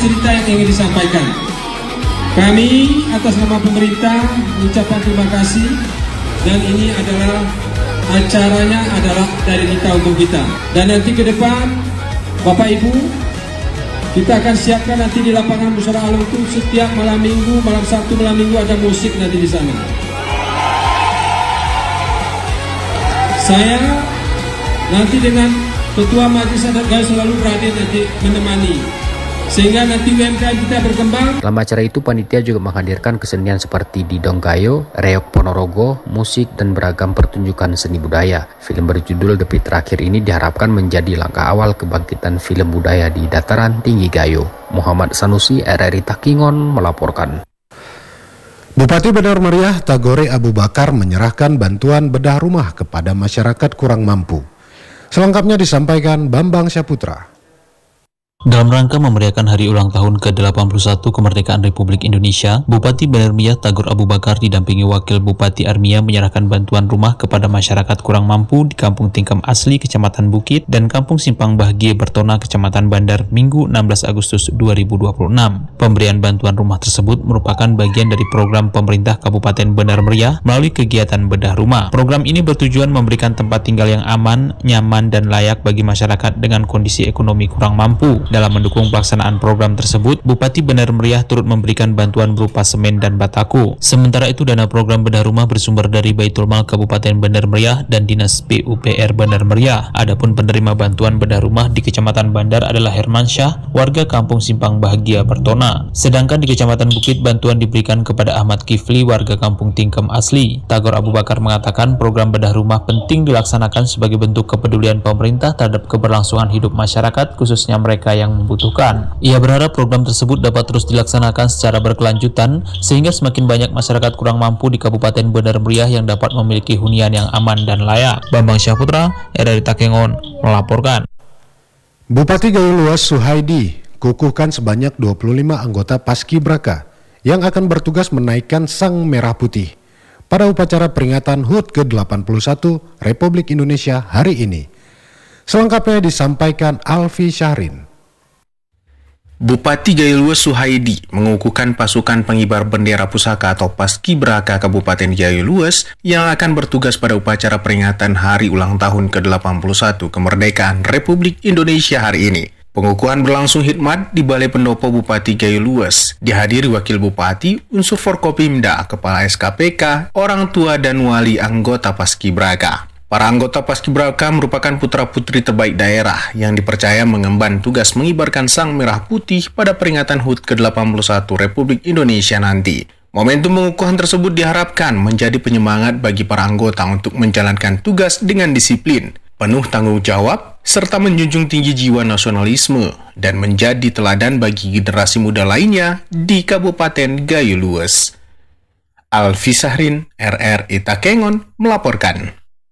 cerita yang ingin disampaikan. Kami atas nama pemerintah mengucapkan terima kasih, dan ini adalah acaranya adalah dari kita untuk kita. Dan nanti ke depan, Bapak Ibu, kita akan siapkan nanti di lapangan Musyawarah Alam itu setiap malam Minggu, malam Sabtu, malam Minggu ada musik nanti di sana. Saya nanti dengan Ketua Majelis Adat Gayo selalu berhadir nanti menemani, sehingga nanti UMKM kita berkembang. Dalam acara itu, panitia juga menghadirkan kesenian seperti Didong Gayo, Reok Ponorogo, musik, dan beragam pertunjukan seni budaya. Film berjudul Depi Terakhir ini diharapkan menjadi langkah awal kebangkitan film budaya di dataran tinggi Gayo. Muhammad Sanusi, RRI Takengon, melaporkan. Bupati Benar Meriah Tagore Abu Bakar menyerahkan bantuan bedah rumah kepada masyarakat kurang mampu. Selengkapnya disampaikan Bambang Syaputra. Dalam rangka memeriahkan hari ulang tahun ke-81 kemerdekaan Republik Indonesia, Bupati Benar Meriah Tagore Abu Bakar didampingi Wakil Bupati Armia menyerahkan bantuan rumah kepada masyarakat kurang mampu di Kampung Tingkem Asli, Kecamatan Bukit, dan Kampung Simpang Bahagia Bertona, Kecamatan Bandar, Minggu 16 Agustus 2026. Pemberian bantuan rumah tersebut merupakan bagian dari program pemerintah Kabupaten Benar Meriah melalui kegiatan bedah rumah. Program ini bertujuan memberikan tempat tinggal yang aman, nyaman, dan layak bagi masyarakat dengan kondisi ekonomi kurang mampu. Dalam mendukung pelaksanaan program tersebut, Bupati Benar Meriah turut memberikan bantuan berupa semen dan bataku. Sementara itu, dana program bedah rumah bersumber dari Baitul Mal Kabupaten Benar Meriah dan Dinas PUPR Benar Meriah. Adapun penerima bantuan bedah rumah di Kecamatan Bandar adalah Hermansyah, warga Kampung Simpang Bahagia Bertona. Sedangkan di Kecamatan Bukit, bantuan diberikan kepada Ahmad Kifli, warga Kampung Tingkem Asli. Tagore Abu Bakar mengatakan program bedah rumah penting dilaksanakan sebagai bentuk kepedulian pemerintah terhadap keberlangsungan hidup masyarakat, khususnya mereka yang membutuhkan. Ia berharap program tersebut dapat terus dilaksanakan secara berkelanjutan sehingga semakin banyak masyarakat kurang mampu di Kabupaten Benar Meriah yang dapat memiliki hunian yang aman dan layak. Bambang Syaputra, RRI Takengon, melaporkan. Bupati Gayo Luas Suhaidi kukuhkan sebanyak 25 anggota Paskibraka yang akan bertugas menaikkan sang merah putih pada upacara peringatan HUT ke-81 Republik Indonesia hari ini. Selengkapnya disampaikan Alfi Syahrin. Bupati Gayo Luas Suhaidi mengukuhkan pasukan pengibar bendera pusaka atau Paskibraka Kabupaten Gayo Luas yang akan bertugas pada upacara peringatan Hari Ulang Tahun ke-81 Kemerdekaan Republik Indonesia hari ini. Pengukuhan berlangsung hikmat di Balai Pendopo Bupati Gayo Luas. Dihadiri Wakil Bupati, unsur Forkopimda, Kepala SKPK, orang tua dan wali anggota Paskibraka. Para anggota Paskibraka merupakan putra-putri terbaik daerah yang dipercaya mengemban tugas mengibarkan sang merah putih pada peringatan HUT ke-81 Republik Indonesia nanti. Momentum pengukuhan tersebut diharapkan menjadi penyemangat bagi para anggota untuk menjalankan tugas dengan disiplin, penuh tanggung jawab, serta menjunjung tinggi jiwa nasionalisme dan menjadi teladan bagi generasi muda lainnya di Kabupaten Gayo Luas. Alfi Syahrin, RRI Takengon, melaporkan.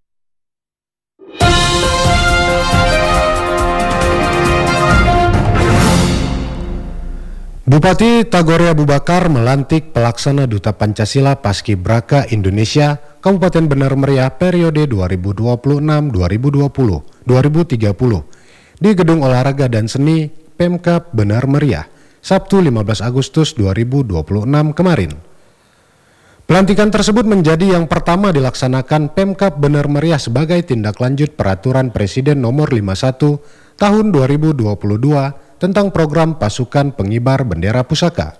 Bupati Tagore Abu Bakar melantik pelaksana Duta Pancasila Paskibraka Indonesia Kabupaten Benar Meriah periode 2026-2030 di Gedung Olahraga dan Seni Pemkab Benar Meriah Sabtu 15 Agustus 2026 kemarin. Pelantikan tersebut menjadi yang pertama dilaksanakan Pemkab Benar Meriah sebagai tindak lanjut Peraturan Presiden Nomor 51 Tahun 2022 tentang program pasukan pengibar bendera pusaka.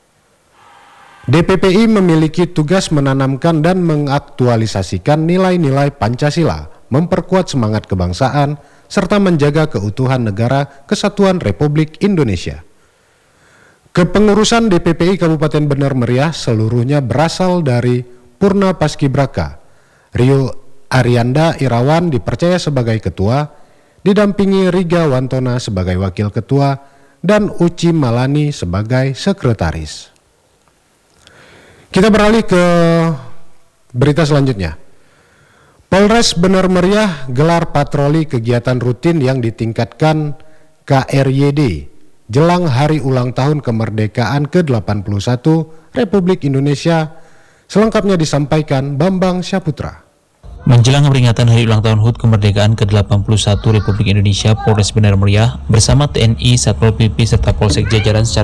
DPPI memiliki tugas menanamkan dan mengaktualisasikan nilai-nilai Pancasila, memperkuat semangat kebangsaan, serta menjaga keutuhan negara Kesatuan Republik Indonesia. Kepengurusan DPPI Kabupaten Benar Meriah seluruhnya berasal dari Purna Paskibraka. Rio Arianda Irawan dipercaya sebagai ketua, didampingi Riga Wantona sebagai wakil ketua, dan Uci Malani sebagai sekretaris. Kita beralih ke berita selanjutnya. Polres Benar Meriah gelar patroli kegiatan rutin yang ditingkatkan KRYD jelang Hari Ulang Tahun Kemerdekaan ke-81 Republik Indonesia. Selengkapnya disampaikan Bambang Syaputra. Menjelang peringatan Hari Ulang Tahun HUT Kemerdekaan ke-81 Republik Indonesia, Polres Benar Meriah bersama TNI, Satpol PP, serta Polsek jajaran secara